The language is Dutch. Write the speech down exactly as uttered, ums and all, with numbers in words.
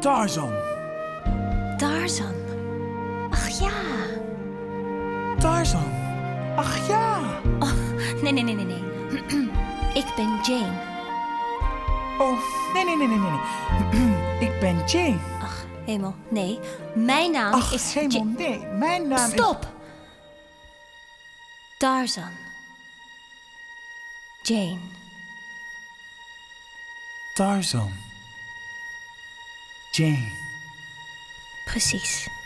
Tarzan. Tarzan. Ach ja. Tarzan. Ach ja. Oh, nee, nee, nee, nee, nee. Ik ben Jane. Oh, nee, nee, nee, nee, nee. Ik ben Jane. Ach, hemel, nee. Mijn naam Ach, is... hemel, Ja- nee. Mijn naam is... Stop! Tarzan. Jane. Tarzan. Jane. Precies.